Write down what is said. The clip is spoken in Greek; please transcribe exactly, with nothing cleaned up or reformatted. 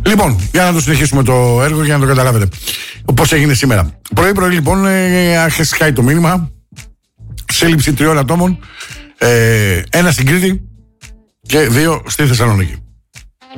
Λοιπόν, για να το συνεχίσουμε το έργο για να το καταλάβετε πώς έγινε σήμερα. Πρωί-πρωί λοιπόν άρχισε χάει το μήνυμα. Σύλληψη τριών ατόμων, ε, ένα στην Κρήτη και δύο στη Θεσσαλονίκη.